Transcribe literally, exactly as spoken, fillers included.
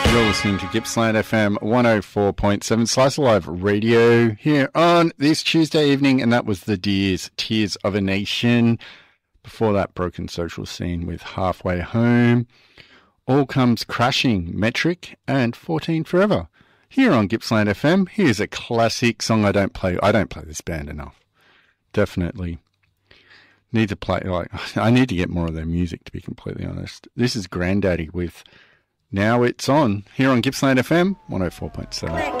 You're listening to Gippsland F M one oh four point seven Slice of Life Radio here on this Tuesday evening, and that was The Deers, Tears of a Nation. Before that, Broken Social Scene with Halfway Home. All Comes Crashing, Metric, and fourteen Forever. Here on Gippsland F M, here's a classic song I don't play. I don't play this band enough. Definitely. Need to play, like, I need to get more of their music, to be completely honest. This is Grandaddy with Now It's On, here on Gippsland F M one oh four point seven.